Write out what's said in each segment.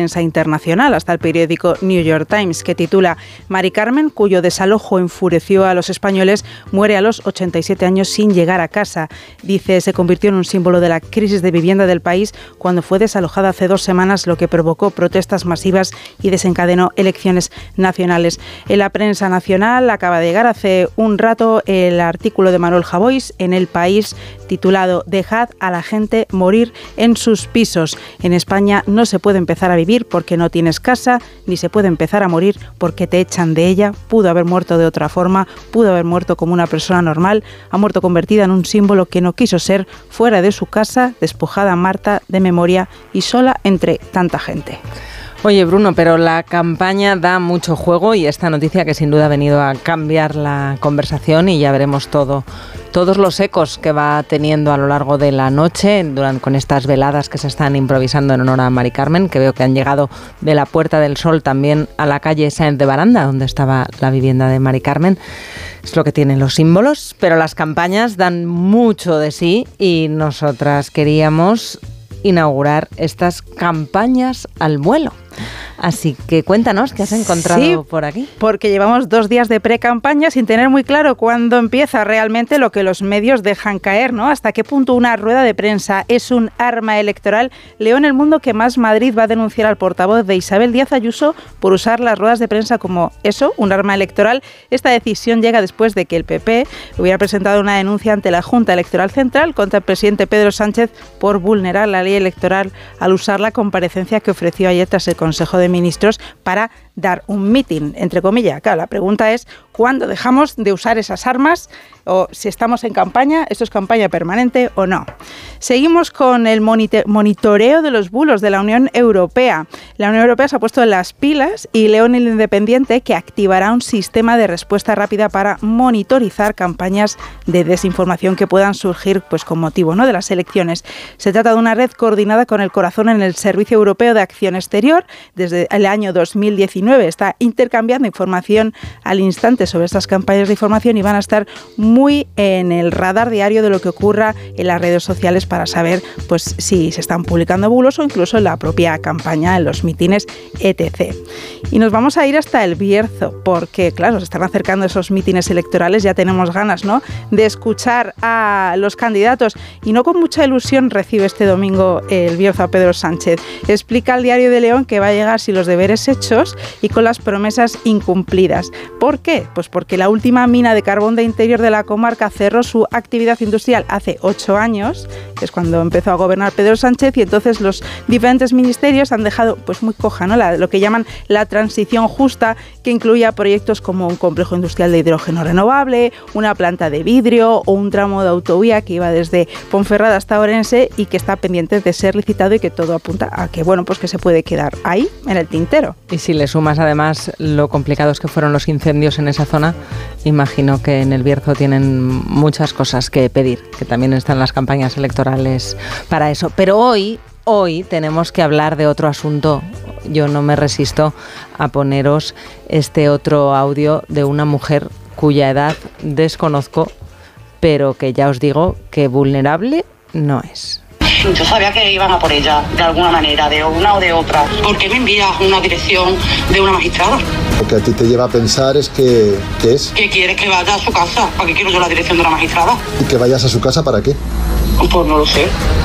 prensa internacional, hasta el periódico New York Times, que titula Mari Carmen, cuyo desalojo enfureció a los españoles, muere a los 87 años sin llegar a casa. Dice, se convirtió en un símbolo de la crisis de vivienda del país cuando fue desalojada hace 2 semanas, lo que provocó protestas masivas y desencadenó elecciones nacionales. En la prensa nacional acaba de llegar hace un rato el artículo de Manuel Javois en El País, titulado Dejad a la gente morir en sus pisos. En España no se puede empezar a vivir porque no tienes casa, ni se puede empezar a morir porque te echan de ella. Pudo haber muerto de otra forma, pudo haber muerto como una persona normal, ha muerto convertida en un símbolo que no quiso ser, fuera de su casa, despojada Marta de memoria y sola entre tanta gente. Oye, Bruno, pero la campaña da mucho juego y esta noticia que sin duda ha venido a cambiar la conversación y ya veremos todos los ecos que va teniendo a lo largo de la noche con estas veladas que se están improvisando en honor a Mari Carmen, que veo que han llegado de la Puerta del Sol también a la calle Sáenz de Baranda, donde estaba la vivienda de Mari Carmen. Es lo que tienen los símbolos, pero las campañas dan mucho de sí y nosotras queríamos inaugurar estas campañas al vuelo. Así que cuéntanos, ¿qué has encontrado por aquí? Porque llevamos 2 días de pre-campaña sin tener muy claro cuándo empieza realmente lo que los medios dejan caer, ¿no? Hasta qué punto una rueda de prensa es un arma electoral. Leo en El Mundo que Más Madrid va a denunciar al portavoz de Isabel Díaz Ayuso por usar las ruedas de prensa como eso, un arma electoral. Esta decisión llega después de que el PP hubiera presentado una denuncia ante la Junta Electoral Central contra el presidente Pedro Sánchez por vulnerar la ley electoral al usar la comparecencia que ofreció ayer tras el Consejo de Ministros para dar un mitin, entre comillas. Claro, la pregunta es ¿cuándo dejamos de usar esas armas? O si estamos en campaña, ¿esto es campaña permanente o no? Seguimos con el monitoreo de los bulos de la Unión Europea. La Unión Europea se ha puesto en las pilas y leo en El Independiente que activará un sistema de respuesta rápida para monitorizar campañas de desinformación que puedan surgir pues, con motivo, ¿no?, de las elecciones. Se trata de una red coordinada con el corazón en el Servicio Europeo de Acción Exterior. Desde el año 2019 está intercambiando información al instante sobre estas campañas de información y van a estar muy en el radar diario de lo que ocurra en las redes sociales para saber pues si se están publicando bulos o incluso en la propia campaña, en los mítines, etc. Y nos vamos a ir hasta El Bierzo porque, claro, se están acercando esos mítines electorales, ya tenemos ganas, ¿no?, de escuchar a los candidatos y no con mucha ilusión recibe este domingo El Bierzo a Pedro Sánchez. Explica al Diario de León que va a llegar sin los deberes hechos y con las promesas incumplidas. ¿Por qué? Pues porque la última mina de carbón de Interior de la comarca cerró su actividad industrial hace 8 años, que es cuando empezó a gobernar Pedro Sánchez, y entonces los diferentes ministerios han dejado pues muy coja, ¿no?, lo que llaman la transición justa, que incluía proyectos como un complejo industrial de hidrógeno renovable, una planta de vidrio o un tramo de autovía que iba desde Ponferrada hasta Orense y que está pendiente de ser licitado y que todo apunta a que, bueno, pues que se puede quedar ahí, en el tintero. Y si le sumas además lo complicados que fueron los incendios en esa zona, imagino que en El Bierzo tienen muchas cosas que pedir, que también están las campañas electorales para eso. Pero hoy tenemos que hablar de otro asunto. Yo no me resisto a poneros este otro audio de una mujer cuya edad desconozco, pero que ya os digo que vulnerable no es. Yo sabía que iban a por ella, de alguna manera, de una o de otra. ¿Por qué me envías una dirección de una magistrada? Lo que a ti te lleva a pensar es que... ¿qué es? ¿Que quieres que vaya a su casa? ¿Para qué quiero yo la dirección de una magistrada? ¿Y que vayas a su casa para qué? Pues no lo sé.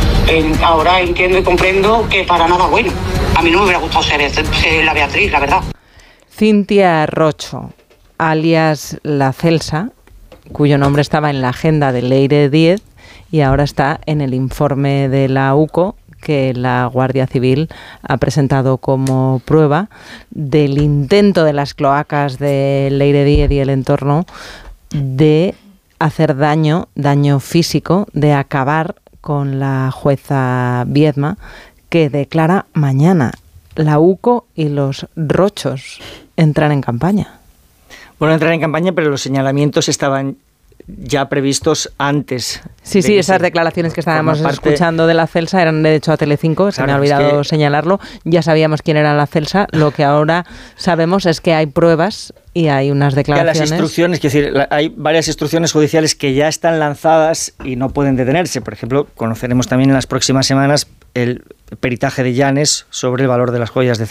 Ahora entiendo y comprendo que para nada bueno. A mí no me hubiera gustado ser la Beatriz, la verdad. Cintia Rocho, alias La Celsa, cuyo nombre estaba en la agenda de Leire 10 y ahora está en el informe de la UCO que la Guardia Civil ha presentado como prueba del intento de las cloacas de Leire 10 y el entorno de hacer daño físico, de acabar con la jueza Viedma, que declara mañana. La UCO y los Rochos entran en campaña. Bueno, entran en campaña, pero los señalamientos estaban ya previstos antes. Sí, esas declaraciones que estábamos escuchando de La Celsa eran de hecho a Telecinco, se me ha olvidado señalarlo. Ya sabíamos quién era La Celsa, lo que ahora sabemos es que hay pruebas y hay unas declaraciones. Las instrucciones, es decir, hay varias instrucciones judiciales que ya están lanzadas y no pueden detenerse. Por ejemplo, conoceremos también en las próximas semanas el peritaje de Llanes sobre el valor de las joyas de